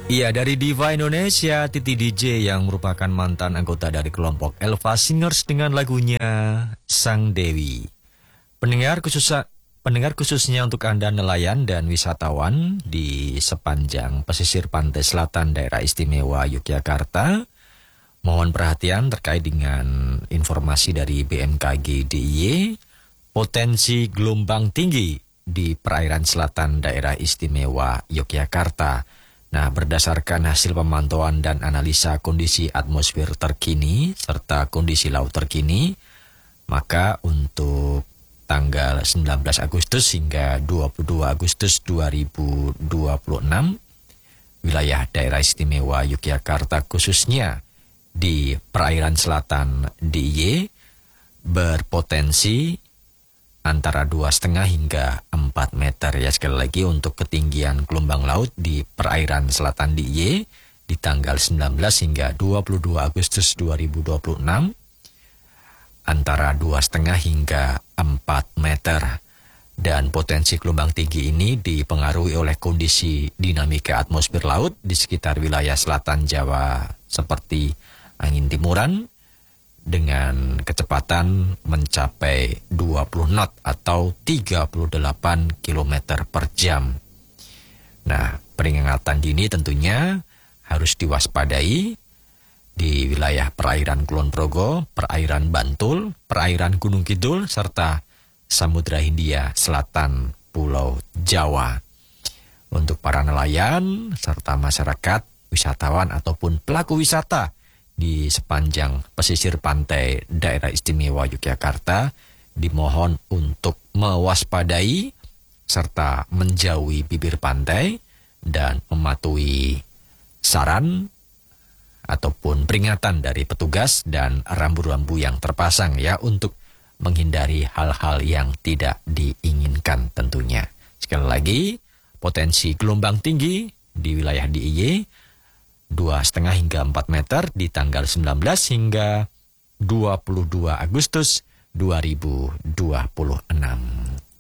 Iya, dari Diva Indonesia, Titi DJ yang merupakan mantan anggota dari kelompok Elva Singers dengan lagunya Sang Dewi. Pendengar khususnya untuk Anda nelayan dan wisatawan di sepanjang pesisir pantai selatan daerah istimewa Yogyakarta, mohon perhatian terkait dengan informasi dari BMKG DIY, potensi gelombang tinggi di perairan selatan daerah istimewa Yogyakarta. Nah, berdasarkan hasil pemantauan dan analisa kondisi atmosfer terkini serta kondisi laut terkini, maka untuk tanggal 19 Agustus hingga 22 Agustus 2026, wilayah daerah istimewa Yogyakarta khususnya di perairan selatan DIY berpotensi antara 2,5 hingga 4 meter. Ya, sekali lagi untuk ketinggian gelombang laut di perairan selatan DIY di tanggal 19 hingga 22 Agustus 2026 antara 2,5 hingga 4 meter. Dan potensi gelombang tinggi ini dipengaruhi oleh kondisi dinamika atmosfer laut di sekitar wilayah selatan Jawa seperti angin timuran dengan kecepatan mencapai 20 knot atau 38 km per jam. Nah, peringatan dini tentunya harus diwaspadai di wilayah perairan Kulon Progo, perairan Bantul, perairan Gunung Kidul, serta Samudra Hindia Selatan Pulau Jawa. Untuk para nelayan serta masyarakat, wisatawan ataupun pelaku wisata di sepanjang pesisir pantai daerah istimewa Yogyakarta dimohon untuk mewaspadai serta menjauhi bibir pantai dan mematuhi saran ataupun peringatan dari petugas dan rambu-rambu yang terpasang ya untuk menghindari hal-hal yang tidak diinginkan tentunya. Sekali lagi, potensi gelombang tinggi di wilayah DIY 2,5 hingga 4 meter di tanggal 19 hingga 22 Agustus 2026.